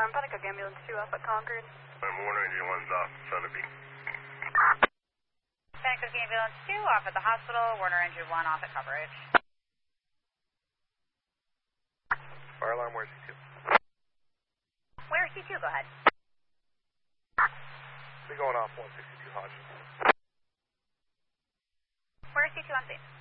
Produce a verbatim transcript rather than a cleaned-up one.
Um, Pentacook Ambulance two off at Concord. I'm Warner, engine one's off, Sotheby. Pentacook Ambulance two off at the hospital, Warner engine one off at coverage. Fire alarm, where's C two? Where's C two? Go ahead. Be going off one sixty-two Hodgson. Where's C two on scene?